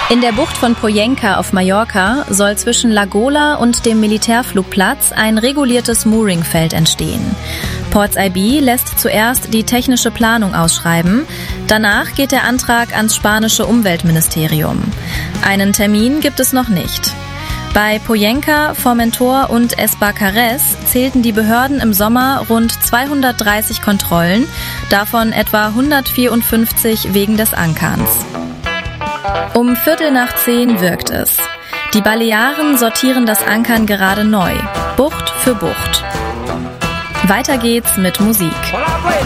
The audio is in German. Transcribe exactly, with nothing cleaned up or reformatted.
In der Bucht von Pollença auf Mallorca soll zwischen La Gola und dem Militärflugplatz ein reguliertes Mooringfeld entstehen. Ports I B lässt zuerst die technische Planung ausschreiben. Danach geht der Antrag ans spanische Umweltministerium. Einen Termin gibt es noch nicht. Bei Pollença, Formentor und Es Barcarès zählten die Behörden im Sommer rund zweihundertdreißig Kontrollen, davon etwa hundertvierundfünfzig wegen des Ankerns. Um Viertel nach zehn wirkt es. Die Balearen sortieren das Ankern gerade neu, Bucht für Bucht. Weiter geht's mit Musik.